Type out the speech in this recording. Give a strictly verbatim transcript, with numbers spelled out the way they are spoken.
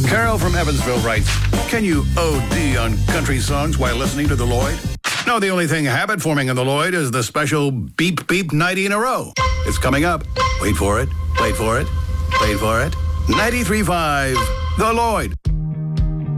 Carol from Evansville writes, can you O D on country songs while listening to the Lloyd? No, the only thing habit-forming in the Lloyd is the special beep beep ninety in a row. It's coming up. Wait for it. Wait for it. Wait for it. ninety-three point five, The Lloyd.